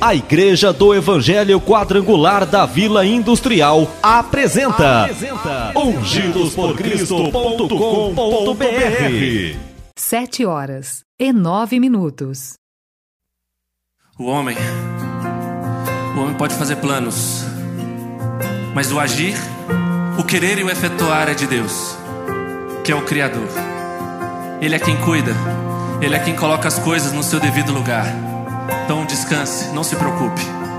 A Igreja do Evangelho Quadrangular da Vila Industrial apresenta ungidosporcristo.com.br. 7h09. O homem pode fazer planos, mas o agir, o querer e o efetuar é de Deus, que é o Criador. Ele é quem cuida, Ele é quem coloca as coisas no seu devido lugar. Então descanse, não se preocupe.